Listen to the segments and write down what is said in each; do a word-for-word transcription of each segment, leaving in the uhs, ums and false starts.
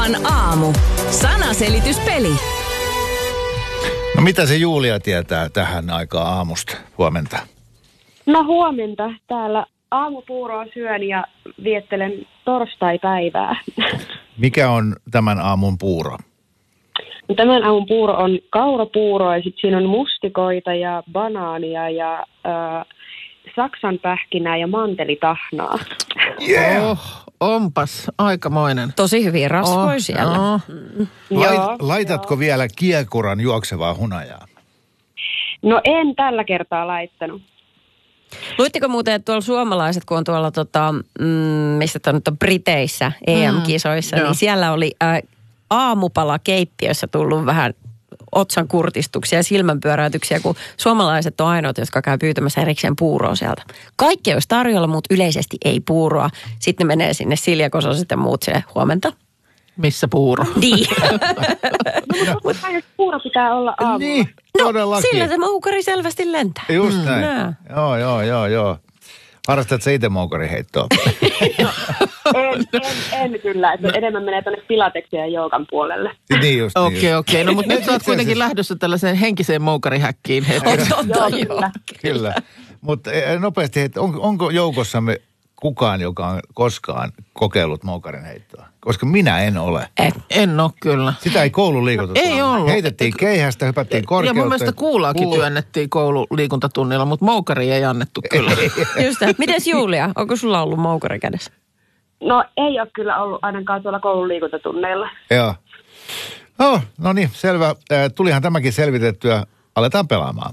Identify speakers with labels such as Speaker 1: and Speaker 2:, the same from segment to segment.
Speaker 1: Novan aamu. Sanaselityspeli.
Speaker 2: No mitä se Julia tietää tähän aikaan aamusta? Huomenta.
Speaker 3: No huomenta. Täällä aamupuuroa syön ja viettelen torstaipäivää.
Speaker 2: Mikä on tämän aamun puuro?
Speaker 3: No, tämän aamun puuro on kaurapuuro ja sitten siinä on mustikoita ja banaania ja äh, saksanpähkinää ja mantelitahnaa.
Speaker 2: Yeah.
Speaker 4: Oh, onpas aikamoinen.
Speaker 5: Tosi hyvin rasvoi
Speaker 4: Oh,
Speaker 5: siellä.
Speaker 4: no.
Speaker 3: Mm.
Speaker 2: Lait,
Speaker 3: Joo,
Speaker 2: laitatko
Speaker 3: joo.
Speaker 2: vielä kiekuran juoksevaa hunajaa?
Speaker 3: No en tällä kertaa laittanut.
Speaker 5: Luitteko muuten, että tuolla suomalaiset, kun on tuolla, tota, mm, mistä tämä nyt on, Briteissä, E M-kisoissa,
Speaker 4: Mm,
Speaker 5: niin
Speaker 4: joo.
Speaker 5: siellä oli äh, aamupala keittiössä tullut vähän otsan kurtistuksia ja silmänpyöräytyksiä, kun suomalaiset on ainoat, jotka käy pyytämässä erikseen puuroa sieltä. Kaikki olisi tarjolla, mutta yleisesti ei puuroa. Sitten ne menee sinne siljakososet ja muut siellä huomenta.
Speaker 4: Missä puuro?
Speaker 5: Niin.
Speaker 3: Mutta puuro pitää olla aamulla.
Speaker 2: Niin, todellakin.
Speaker 5: Sillä se moukari selvästi lentää.
Speaker 2: Just näin.
Speaker 5: Nää.
Speaker 2: Joo, joo, joo, joo. Harrastat sä itse moukariheittoa?
Speaker 3: En, en, en kyllä. Että enemmän menee tuonne pilateksen ja joogan puolelle.
Speaker 2: Niin just, niin
Speaker 4: Okei,
Speaker 2: just.
Speaker 4: okei. No mutta nyt sä oot kuitenkin lähdössä tällaiseen henkiseen moukarihäkkiin.
Speaker 3: Joo, kyllä.
Speaker 2: Kyllä. Mutta nopeasti, että on, onko joukossamme kukaan, joka on koskaan kokeillut moukarin heittoa? Koska minä en ole.
Speaker 5: Eh.
Speaker 4: En oo kyllä.
Speaker 2: Sitä ei koulun liikutettu.
Speaker 4: Ei ollut.
Speaker 2: Heitettiin keihästä, hypättiin
Speaker 4: Ja
Speaker 2: korkeuteen.
Speaker 4: mun mielestä kuulaakin
Speaker 2: Kuul-
Speaker 4: työnnettiin koululiikuntatunnilla, mutta moukari ei annettu kyllä.
Speaker 5: Just näin. Mites Julia? Onko sulla ollut moukari kädessä?
Speaker 3: No ei ole kyllä ollut ainakaan tuolla koulun liikuntatunneilla.
Speaker 2: Joo. Oh, no niin, selvä. Äh, tulihan tämäkin selvitettyä. Aletaan pelaamaan.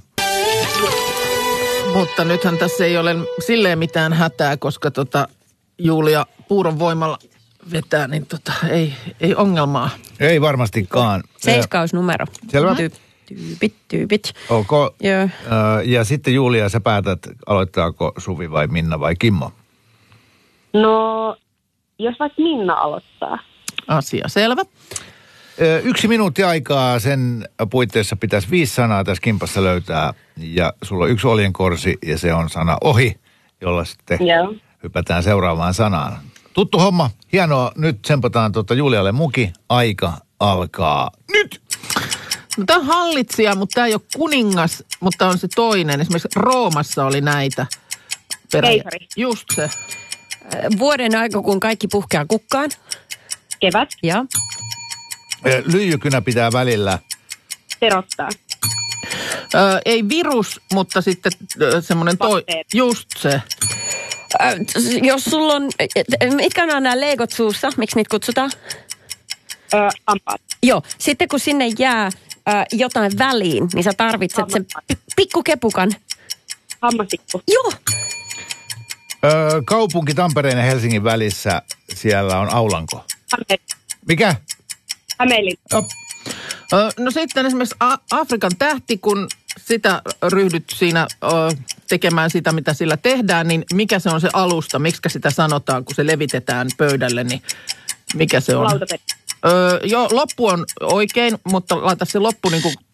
Speaker 4: Mutta nythän tässä ei ole silleen mitään hätää, koska tota Julia puuron voimalla vetää, niin tota ei, ei ongelmaa.
Speaker 2: Ei varmastikaan.
Speaker 5: Seiskausnumero.
Speaker 2: Selvä.
Speaker 5: Ty- tyypit, tyypit.
Speaker 2: Ok.
Speaker 5: Joo.
Speaker 2: Äh, ja sitten Julia, sä päätät, aloittaako Suvi vai Minna vai Kimmo?
Speaker 3: No, jos vaikka Minna aloittaa.
Speaker 4: Asia selvä.
Speaker 2: Ö, Yksi minuutti aikaa, sen puitteissa pitäisi viisi sanaa tässä kimpassa löytää. Ja sulla on yksi oljenkorsi ja se on sana ohi, jolla sitten
Speaker 3: Joo.
Speaker 2: hypätään seuraavaan sanaan. Tuttu homma, hienoa. Nyt tsempataan tuota Julialle muki. Aika alkaa nyt.
Speaker 4: No, tämä on hallitsija, mutta tämä ei ole kuningas, mutta on se toinen. Esimerkiksi Roomassa oli näitä. Perä-
Speaker 3: Keisari.
Speaker 4: Just se.
Speaker 5: Vuoden aika, kun kaikki puhkeaa kukkaan.
Speaker 3: Kevät.
Speaker 5: Ja
Speaker 2: Ö, Lyijykynä pitää välillä.
Speaker 3: Terottaa.
Speaker 4: Ö, ei virus, mutta sitten ö, semmoinen toi.
Speaker 3: Bakteeri.
Speaker 4: Just se.
Speaker 5: äh, jos sulla on, äh, mitkä on nämä leikot suussa, miksi niitä kutsutaan?
Speaker 3: Ö, hampaat.
Speaker 5: Joo, sitten kun sinne jää äh, jotain väliin, niin sä tarvitset sen pi- pikkukepukan.
Speaker 3: Hammastikku.
Speaker 5: Joo,
Speaker 2: Ö, kaupunki Tampereen ja Helsingin välissä, siellä on Aulanko.
Speaker 3: Häme-
Speaker 2: Mikä?
Speaker 3: Hämeenlinna.
Speaker 2: Op.
Speaker 4: Ö, no sitten esimerkiksi A- Afrikan tähti, kun sitä ryhdyt siinä ö, tekemään sitä, mitä sillä tehdään, niin mikä se on se alusta? Miksikä sitä sanotaan, kun se levitetään pöydälle, niin mikä se on?
Speaker 3: Lautapeli.
Speaker 4: Öö, joo, loppu on oikein, mutta laita se loppu niin kuin...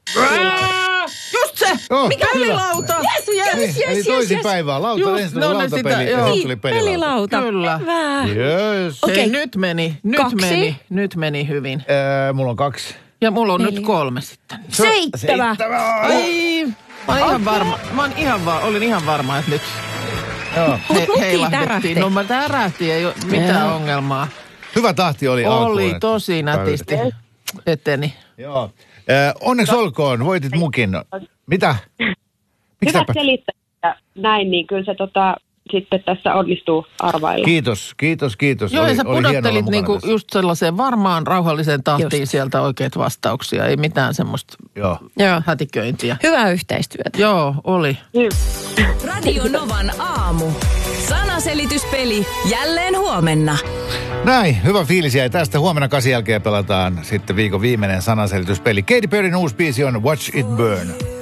Speaker 4: Just se!
Speaker 2: Oh,
Speaker 4: Mikä
Speaker 2: hyvä.
Speaker 4: pelilauta?
Speaker 5: yes, yes,
Speaker 2: Niin,
Speaker 5: yes,
Speaker 2: eli
Speaker 5: yes,
Speaker 2: toisinpäin vaan. Lauta,
Speaker 4: Just,
Speaker 2: ensin
Speaker 4: no
Speaker 2: tuli
Speaker 4: ne
Speaker 2: lautapeli
Speaker 4: sitä,
Speaker 2: ja
Speaker 4: joo.
Speaker 2: sitten tuli pelilauta.
Speaker 5: pelilauta.
Speaker 4: Kyllä.
Speaker 5: Hyvä.
Speaker 2: Yes.
Speaker 5: Okei.
Speaker 4: Hei, nyt meni, nyt
Speaker 5: Kaksi.
Speaker 4: meni, nyt meni hyvin.
Speaker 2: Ö, mulla on kaksi.
Speaker 4: Ja mulla on
Speaker 5: Neljä.
Speaker 4: nyt kolme sitten.
Speaker 5: Seitsemän.
Speaker 2: Seitsemän.
Speaker 4: Ai, mä oon ihan varma, mä oon ihan va, olin ihan varma, että nyt
Speaker 2: Joo.
Speaker 5: Mut luki
Speaker 4: heilahdettiin.
Speaker 5: tärähti.
Speaker 4: No mä tärähti, ei ole mitään
Speaker 5: Joo.
Speaker 4: ongelmaa.
Speaker 2: Hyvä tahti oli alkuun.
Speaker 4: Oli
Speaker 2: että-
Speaker 4: tosi nätisti eteni.
Speaker 2: Joo. Ö, onneksi olkoon, voitit mukin. Mitä? Miksi
Speaker 3: Hyvät
Speaker 2: täpä?
Speaker 3: selittäjät näin, niin kyllä se tota, sitten tässä onnistuu arvailla.
Speaker 2: Kiitos, kiitos, kiitos.
Speaker 4: Joo,
Speaker 2: oli,
Speaker 4: ja sä
Speaker 2: oli hieno olla
Speaker 4: pudottelit
Speaker 2: mukana
Speaker 4: niinku
Speaker 2: tässä.
Speaker 4: just sellaiseen varmaan rauhalliseen tahtiin
Speaker 5: Just.
Speaker 4: sieltä oikeita vastauksia. Ei mitään semmoista
Speaker 2: Joo.
Speaker 5: Joo.
Speaker 4: hätiköintiä.
Speaker 5: Hyvää yhteistyötä.
Speaker 4: Joo, oli.
Speaker 1: Radio Novan aamu. Sanaselityspeli jälleen huomenna.
Speaker 2: Näin, hyvä fiilis jäi tästä. Huomenna kasi jälkeen pelataan sitten viikon viimeinen sanaselityspeli. Katy Perryn uusi biisi on Watch It Burn.